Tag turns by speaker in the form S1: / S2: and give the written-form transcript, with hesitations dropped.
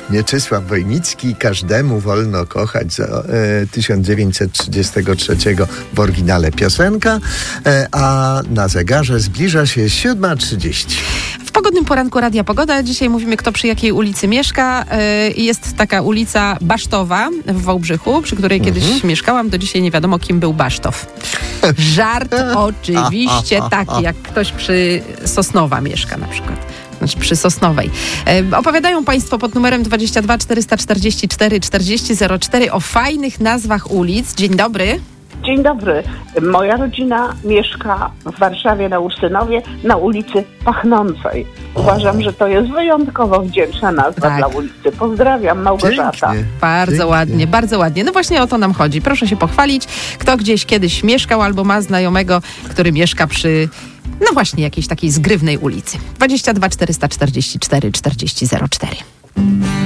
S1: Mieczysław Wojnicki, Każdemu wolno kochać, z 1933 w oryginale piosenka, a na zegarze zbliża się 7:30.
S2: W pogodnym poranku Radia Pogoda. Dzisiaj mówimy, kto przy jakiej ulicy mieszka. Jest taka ulica Basztowa w Wałbrzychu, przy której kiedyś mieszkałam. Do dzisiaj nie wiadomo, kim był Basztow. Żart oczywiście taki, jak ktoś przy Sosnowa mieszka na przykład. Znaczy przy Sosnowej. Opowiadają Państwo pod numerem 22 444 4004 o fajnych nazwach ulic. Dzień dobry.
S3: Dzień dobry. Moja rodzina mieszka w Warszawie na Ursynowie na ulicy Pachnącej. Uważam, że to jest wyjątkowo wdzięczna nazwa dla ulicy. Pozdrawiam, Małgorzata.
S1: Pięknie,
S2: bardzo
S1: pięknie.
S2: ładnie, bardzo ładnie. No właśnie o to nam chodzi. Proszę się pochwalić, kto gdzieś kiedyś mieszkał albo ma znajomego, który mieszka przy, no właśnie, jakiejś takiej zgrywnej ulicy. 22 444 4004.